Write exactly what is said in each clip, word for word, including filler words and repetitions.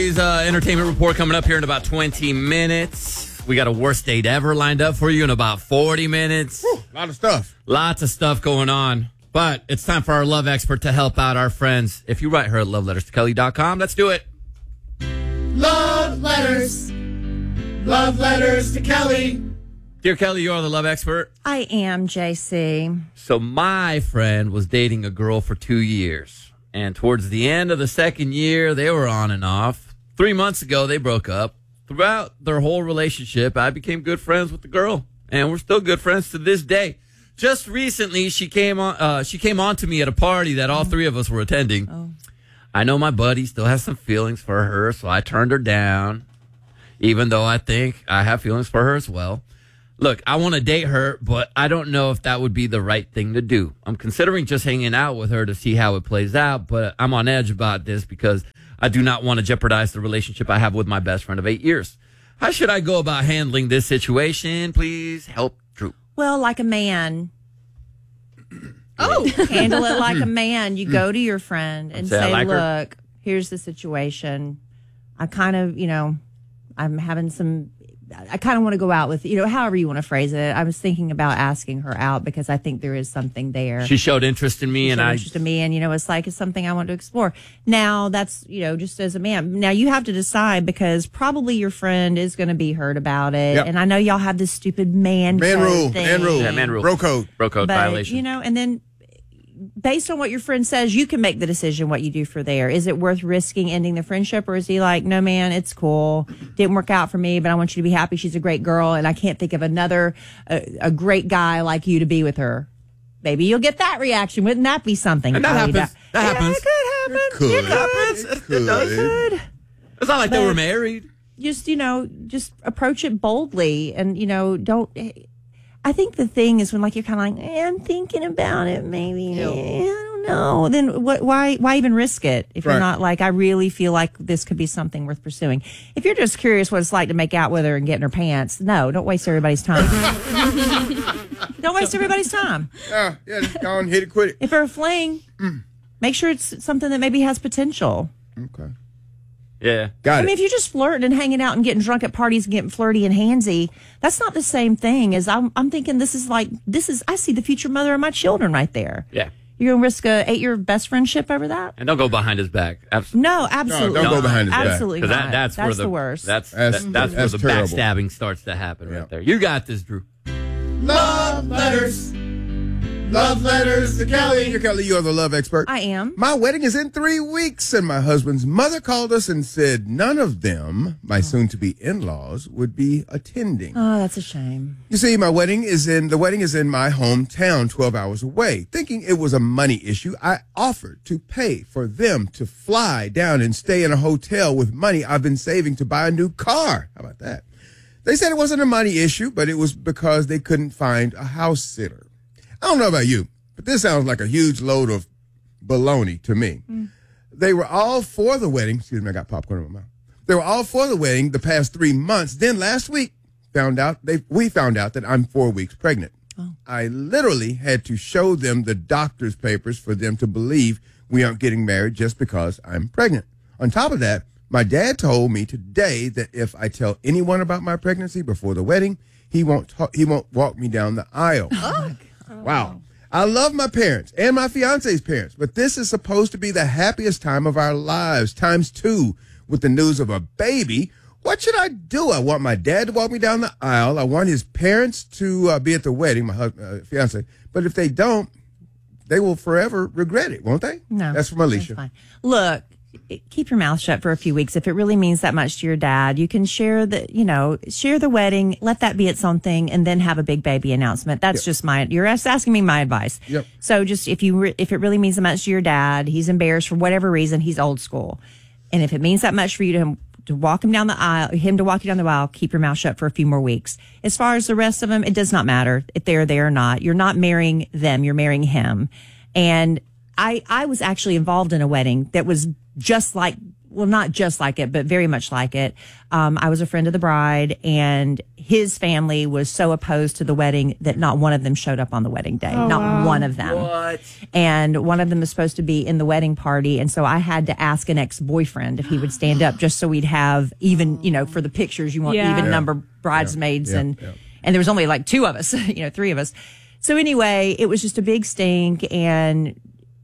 Uh, entertainment report coming up here in about twenty minutes. We got a worst date ever lined up for you in about forty minutes. Whew, a lot of stuff. Lots of stuff going on. But it's time for our love expert to help out our friends. If you write her at love letters to kelly dot com, let's do it. Love letters. Love letters to Kelly. Dear Kelly, you are the love expert. I am, J C. So my friend was dating a girl for two years. And towards the end of the second year, they were on and off. Three months ago, they broke up. Throughout their whole relationship, I became good friends with the girl. And we're still good friends to this day. Just recently, she came on uh, She came on to me at a party that all three of us were attending. Oh. I know my buddy still has some feelings for her, so I turned her down. Even though I think I have feelings for her as well. Look, I want to date her, but I don't know if that would be the right thing to do. I'm considering just hanging out with her to see how it plays out, but I'm on edge about this because I do not want to jeopardize the relationship I have with my best friend of eight years. How should I go about handling this situation? Please help Drew. Well, like a man. Oh. Handle it like a man. You go to your friend and Say, I say, like her. look, here's the situation. I kind of, you know, I'm having some... I kind of want to go out with, you know, however you want to phrase it. I was thinking about asking her out because I think there is something there. She showed interest in me, She and showed I interest in me, and you know, it's like it's something I want to explore. Now, that's, you know, just as a man. Now you have to decide because probably your friend is going to be hurt about it, Yep. and I know y'all have this stupid man Man code rule, thing. man rule, Yeah, man rule. bro code. bro code But, violation. you know, and then based on what your friend says, you can make the decision what you do for there. Is it worth risking ending the friendship, or is he like, no, man, it's cool. Didn't work out for me, but I want you to be happy. She's a great girl, and I can't think of another a, a great guy like you to be with her. Maybe you'll get that reaction. Wouldn't that be something? And that Probably happens. not. That Yeah, happens. It could happen. Could. It happens. It It could. could. It's not like they But- were married. Just, you know, just approach it boldly, and, you know, don't. I think the thing is when, like, you're kind of like, eh, I'm thinking about it, maybe. Eh, I don't know. Then what? Why? Why even risk it if you're Right. not like, I really feel like this could be something worth pursuing? If you're just curious what it's like to make out with her and get in her pants, no, don't waste everybody's time. Don't waste everybody's time. Yeah, yeah, just go on, hit it, quit it. If you're a fling, make sure it's something that maybe has potential. Okay. Yeah. Got I it. mean, if you're just flirting and hanging out and getting drunk at parties and getting flirty and handsy, that's not the same thing as I'm, I'm thinking this is like, this is, I see the future mother of my children right there. Yeah. You're going to risk a eight-year best friendship over that? And don't go behind his back. Absolutely. No, absolutely don't go not. behind his back. Absolutely Because not. that, that's, that's where the, the worst. That's That's- that, that's, that's where the terrible. backstabbing starts to happen Yeah. right there. You got this, Drew. Love letters. Love letters to Kelly. Dear Kelly, you're the love expert. I am. My wedding is in three weeks, and my husband's mother called us and said none of them, my soon-to-be in-laws, would be attending. Oh, that's a shame. You see, my wedding is in the wedding is in my hometown, twelve hours away. Thinking it was a money issue, I offered to pay for them to fly down and stay in a hotel with money I've been saving to buy a new car. How about that? They said it wasn't a money issue, but it was because they couldn't find a house sitter. I don't know about you, but this sounds like a huge load of baloney to me. Mm. They were all for the wedding. Excuse me, I got popcorn in my mouth. They were all for the wedding the past three months. Then last week, found out they we found out that I'm four weeks pregnant. Oh. I literally had to show them the doctor's papers for them to believe we aren't getting married just because I'm pregnant. On top of that, my dad told me today that if I tell anyone about my pregnancy before the wedding, he won't talk, he won't walk me down the aisle. Oh. Wow. I love my parents and my fiance's parents, but this is supposed to be the happiest time of our lives, times two, with the news of a baby. What should I do? I want my dad to walk me down the aisle. I want his parents to uh, be at the wedding, my husband, uh, fiance. But if they don't, they will forever regret it, won't they? No. That's from Alicia. That's fine. Look, keep your mouth shut for a few weeks. If it really means that much to your dad, you can share the, you know, share the wedding, let that be its own thing, and then have a big baby announcement. That's Yep. just my, you're asking me my advice. Yep. So just if you, re, if it really means that much to your dad, he's embarrassed for whatever reason, he's old school. And if it means that much for you to, to walk him down the aisle, him to walk you down the aisle, keep your mouth shut for a few more weeks. As far as the rest of them, it does not matter if they're there or not. You're not marrying them, you're marrying him. And I, I was actually involved in a wedding that was just like well, not just like it, but very much like it. Um, I was a friend of the bride, and his family was so opposed to the wedding that not one of them showed up on the wedding day. Oh, not wow. one of them. What? And one of them was supposed to be in the wedding party. And so I had to ask an ex-boyfriend if he would stand up just so we'd have even, you know, for the pictures, you want Yeah. even Yeah. number bridesmaids. Yeah. And, Yeah. and there was only like two of us, you know, three of us. So anyway, it was just a big stink, and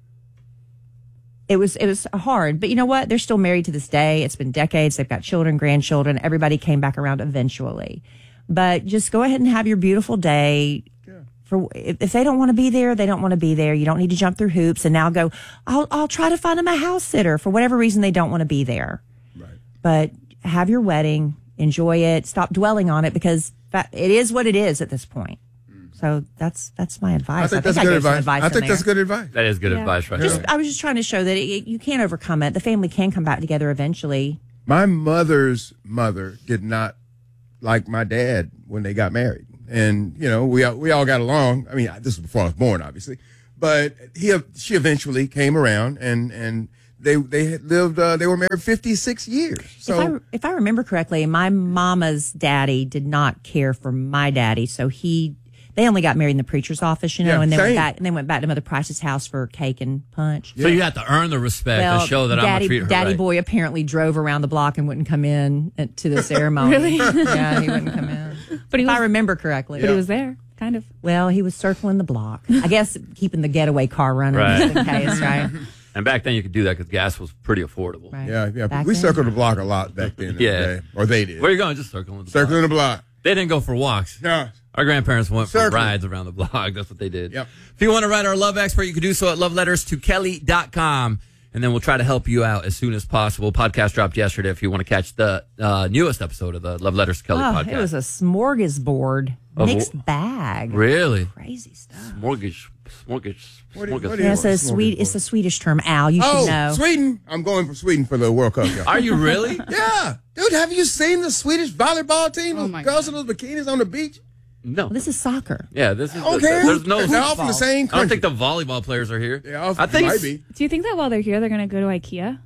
it was, it was hard, but you know what? They're still married to this day. It's been decades. They've got children, grandchildren. Everybody came back around eventually, but just go ahead and have your beautiful day. For if, if they don't want to be there, they don't want to be there. You don't need to jump through hoops and now go, I'll, I'll try to find them a house sitter for whatever reason they don't want to be there. Right. But have your wedding, enjoy it, stop dwelling on it, because fa- it is what it is at this point. So that's that's my advice. I think that's I good gave some advice. I in think that's there. good advice. That is good Yeah. advice, right Just, there. I was just trying to show that it, it- you can't overcome it. The family can come back together eventually. My mother's mother did not like my dad when they got married, and you know we we all got along. I mean, this was before I was born, obviously, but he she eventually came around, and and they they had lived. Uh, they were married fifty-six years. So if I if I remember correctly, my mama's daddy did not care for my daddy, so he they only got married in the preacher's office, you know, Yeah, and they same. went back and they went back to Mother Price's house for cake and punch. So you have to earn the respect to show that I'm daddy, going to treat her Daddy right. boy apparently drove around the block and wouldn't come in at- to the ceremony. Really? Yeah, he wouldn't come in. But he if was, I remember correctly. but he was there, kind of. Well, he was circling the block. I guess keeping the getaway car running Right. just in case, right? And back then you could do that because gas was pretty affordable. Right. yeah, yeah, Back we then. circled the block a lot back then. in the Yeah. day. Or they did. Where you going? Just circling the Circling block. the block. They didn't go for walks. No. Our grandparents went for Circle. rides around the block. That's what they did. Yep. If you want to write our love expert, you can do so at love letters to kelly dot com. And then we'll try to help you out as soon as possible. Podcast dropped yesterday if you want to catch the uh, newest episode of the Love Letters to Kelly Oh, podcast. it was a smorgasbord, Of mixed wh- bag. Really? Crazy stuff. Mortgage. Mortgage. What do you- Mortgage. what do Yeah, you- it's a Smorgasbord. sweet. It's a Swedish term. Al, you Oh, should know. Sweden! I'm going for Sweden for the World Cup. y'all. Are you really? Yeah, dude, have you seen the Swedish volleyball team? Oh Those my girls in those bikinis on the beach. No. Well, this is soccer. Yeah, this is. Okay, There's no. they're all from the same I don't country. think the volleyball players are here. Yeah, I think. might be. Do you think that while they're here, they're going to go to IKEA?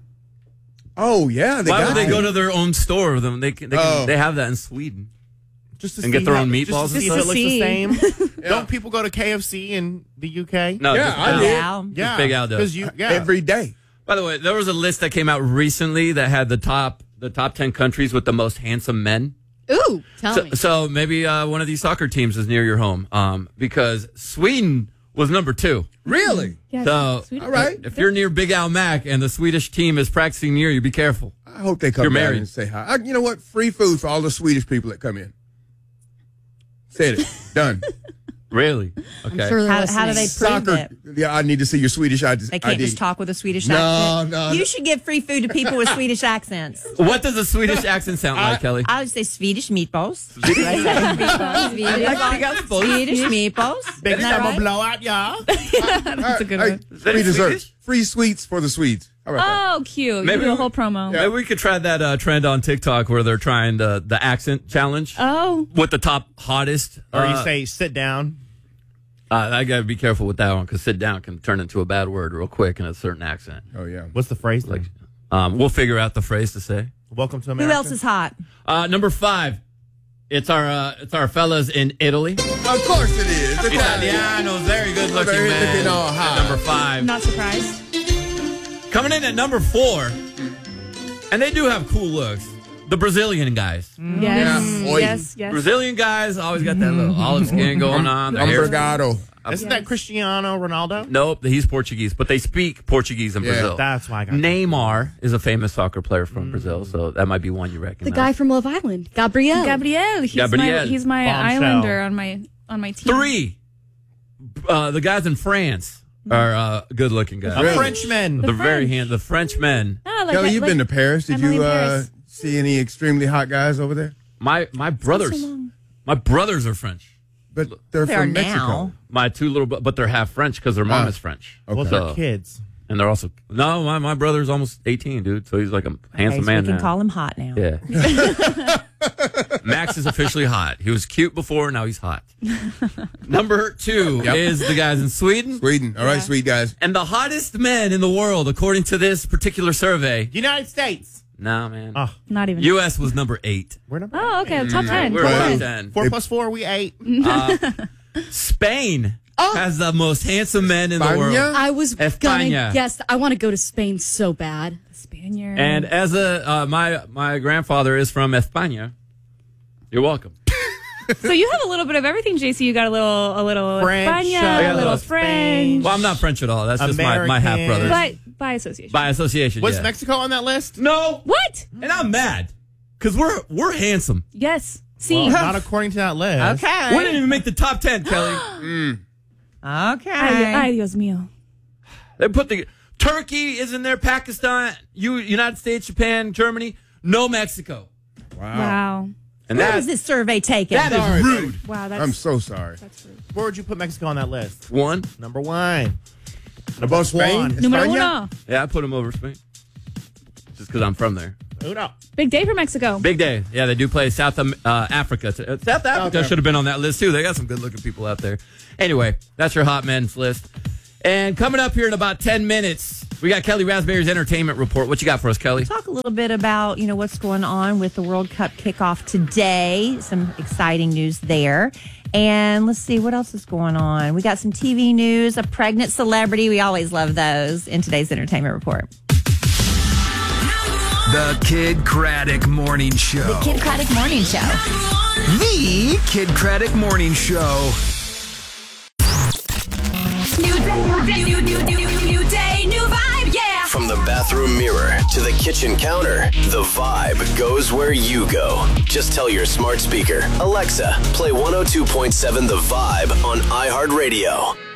Oh yeah, they Why got would they to. go to their own store? Them they can, they, can, Oh. they have that in Sweden. Just to And see get their how- own just to meatballs and see if stuff? it See. looks the same. Don't people go to K F C in the U K? No, Yeah, just I Al. did. Al. Yeah, Big Al does. because you yeah. every day. By the way, there was a list that came out recently that had the top the top ten countries with the most handsome men. Ooh, tell So, me. so maybe uh, one of these soccer teams is near your home, um, because Sweden was number two. Really? Yeah, So, Sweden- All right. if you're near Big Al Mac and the Swedish team is practicing near you, be careful. I hope they come You're down married. and say hi. I, you know what? Free food for all the Swedish people that come in. Said it. Done. Really? Okay. sure they're How, how do they listening. prove Soccer. it? Yeah, I need to see your Swedish I D. They can't just talk with a Swedish No, accent. no, You no. should give free food to people with Swedish accents. What does a Swedish accent sound like, Kelly? I would say Swedish meatballs. Swedish meatballs. Swedish meatballs. Big Isn't that summer right? blowout, y'all. That's a good one. that Free in dessert. Swedish? Free sweets for the Swedes. How about that? Oh, cute. Maybe Maybe a we- whole promo. Yeah. Maybe we could try that uh, trend on TikTok where they're trying the, the accent challenge Oh, with the top hottest. Or you uh, say, sit down. Uh, I got to be careful with that one because sit down can turn into a bad word real quick in a certain accent. Oh, yeah. What's the phrase? Like, Like, um, we'll figure out the phrase to say. welcome to Who America. else is hot? Uh, number five, it's our uh, it's our fellas in Italy. Of course it is. Italian. Italianos, very good looking Very man. looking all At hot. number five, not surprised. coming in at number four, and they do have cool looks. The Brazilian guys, Yes, Yeah. Oi. yes, yes. Brazilian guys always got that little olive skin going on. Their hair's- Umbrigado. Isn't that Cristiano Ronaldo? Nope, he's Portuguese, but they speak Portuguese in Yeah, Brazil. That's why I got Neymar is a famous soccer player from Brazil, so that might be one you recognize. The guy from Love Island, Gabrielle. Gabriel. He's Gabriel. my he's my Bombshell. islander on my on my team. Three, uh, the guys in France are uh, good-looking guys. A Really? Frenchman. They're very French. hand. The Frenchmen. Ah, like Kelly, I- you've like been to Paris. Did Emily you in uh, Paris. see any extremely hot guys over there? My my brothers, my brothers are French. But they're They are from now. Mexico. My two little, bro- but they're half French because their mom Ah. is French. Well, Okay. they're So- kids. And they're also no. My my brother's almost eighteen, dude. So he's like a handsome Okay, so man we can now. call him hot now. Yeah. Max is officially hot. He was cute before, now he's hot. Number two Yep. is the guys in Sweden. Sweden. All right, Yeah. sweet guys. And the hottest men in the world, according to this particular survey. United States. Nah, man. Oh, Not even. U S was number eight. we're number Oh, okay. Top ten. We're Top top ten. ten. four plus four. We eight. Spain Oh. has the most handsome men in the world. España? I was España. gonna guess. I want to go to Spain so bad. Spaniard. And as a uh, my my grandfather is from España. You're welcome. so you have a little bit of everything, J C. You got a little, a little French, España, uh, a got a little little French, Well, I'm not French at all. That's just my, my half brothers. American. but by association. By association. Was yeah. Mexico on that list? No. what? And I'm mad because we're we're handsome. Yes. See. Well, not according to that list. Okay. We didn't even make the top ten, Kelly. Okay. Ay, ay, Dios mío. They put the Turkey is in there, Pakistan, U, United States, Japan, Germany, no Mexico. Wow. Wow. And Where that was this survey taken? that is Sorry, rude. Wow. That's. I'm so sorry. That's rude. Where would you put Mexico on that list? One. Number one. About Spain? one. Numero España? uno. Yeah, I put them over Spain. Just because I'm from there. Uno. Big day for Mexico. Big day. Yeah, they do play South um, uh, Africa. Uh, South Africa Okay. should have been on that list, too. They got some good-looking people out there. Anyway, that's your hot men's list. And coming up here in about ten minutes, we got Kelly Raspberry's Entertainment Report. What you got for us, Kelly? Talk a little bit about, you know, what's going on with the World Cup kickoff today. Some exciting news there. And let's see what else is going on. We got some T V news, a pregnant celebrity. We always love those in today's Entertainment Report. The Kid Craddock Morning Show. The Kid Craddock Morning Show. The Kid Craddock Morning Show. New day, new, new, new, new, new day, new vibe, yeah. From the bathroom mirror to the kitchen counter, the vibe goes where you go. Just tell your smart speaker, Alexa, play one oh two point seven The Vibe on iHeartRadio.